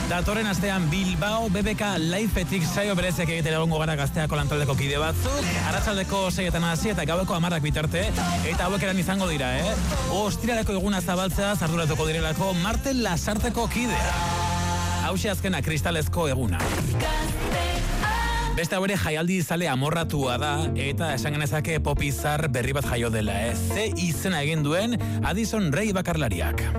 Datorren astean Bilbao BBK Lifetik saio berezek egiten egongo gara Gazteako lantaldeko kide batzuk. Arratsaldeko 6etan hasi eta gaueko 10 bitarte. Eta hauek eran izango dira, Ostiraleko eguna zabaltzea arduratuko direlako Marten Lasarteko kidea. Hauxe azkena kristalezko eguna. Beste hau ere jaialdi izale amorratua da eta esan genezake pop izar berri bat jaio dela, Ze izena egin duen Addison Rae bakarlariak.